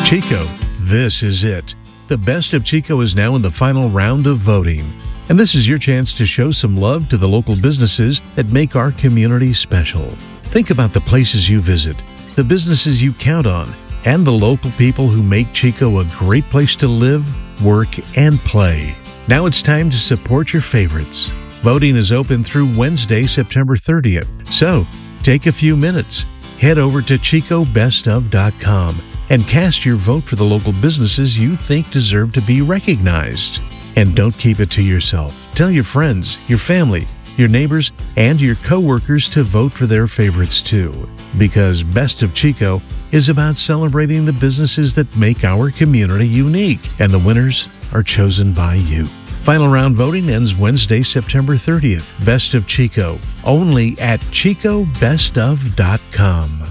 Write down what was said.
Chico, this is it. The Best of Chico is now in the final round of voting. And this is your chance to show some love to the local businesses that make our community special. Think about the places you visit, the businesses you count on, and the local people who make Chico a great place to live, work, and play. Now it's time to support your favorites. Voting is open through Wednesday, September 30th. So take a few minutes, head over to ChicoBestOf.com and cast your vote for the local businesses you think deserve to be recognized. And don't keep it to yourself. Tell your friends, your family, your neighbors, and your coworkers to vote for their favorites too. Because Best of Chico is about celebrating the businesses that make our community unique, and the winners are chosen by you. Final round voting ends Wednesday, September 30th. Best of Chico, only at ChicoBestOf.com.